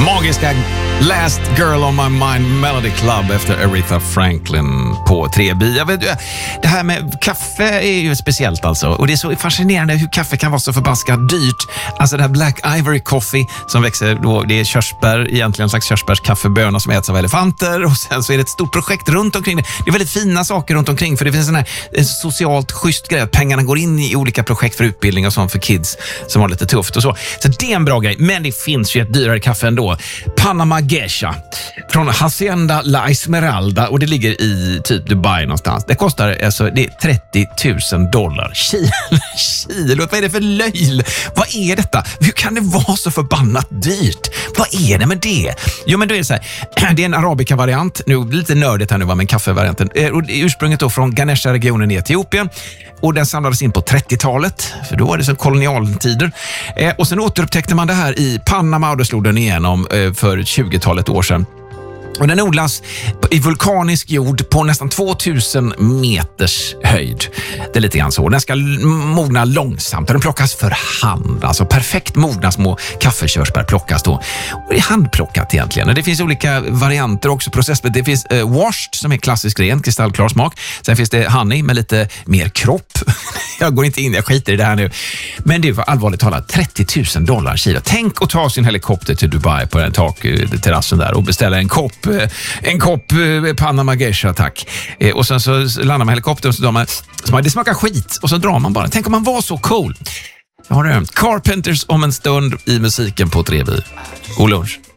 Magiska Last Girl on My Mind Melody Club efter Aretha Franklin på 3B. Jag vet, det här med kaffe är ju speciellt alltså. Och det är så fascinerande hur kaffe kan vara så förbaskat dyrt. Alltså det här Black Ivory Coffee som växer då, det är körsbär, egentligen en slags körsbärskaffebönor som äts av elefanter. Och sen så är det ett stort projekt runt omkring det. Det är väldigt fina saker runt omkring för det finns en socialt schysst grej att pengarna går in i olika projekt för utbildning och sånt för kids som har lite tufft och så. Så det är en bra grej. Men det finns ju ett dyrare kaffe ändå. Panama Geisha från Hacienda La Esmeralda och det ligger i typ Dubai någonstans. Det kostar alltså det är $30,000 kilo. Vad är det för löjl? Vad är detta? Hur kan det vara så förbannat dyrt? Vad är det med det? Jo men då är det så här, det är en arabica-variant. Nu lite nördigt här nu med kaffevarianten. Och ursprunget då från Ganesha-regionen i Etiopien. Och den samlades in på 30-talet, för då var det som kolonialtider. Och sen återupptäckte man det här i Panama och då slog den igenom för 20-talet år sedan. Och den odlas i vulkanisk jord på nästan 2000 meters höjd. Det är lite grann så. Den ska mogna långsamt och den plockas för hand. Alltså perfekt mogna små kaffekörsbär plockas då. Och det är handplockat egentligen. Och det finns olika varianter också. Det finns washed som är klassisk ren, kristallklar smak. Sen finns det honey med lite mer kropp. Jag går inte in, jag skiter i det här nu. Men det var allvarligt talat $30,000 kilo. Tänk att ta sin helikopter till Dubai på den takterrassen där och beställa en kopp Panama Geisha, tack. Och sen så landar man helikoptern och så drar man, det smakar skit och så drar man bara. Tänk om man var så cool. Jag har det. Carpenters om en stund i musiken på 3B. God lunch.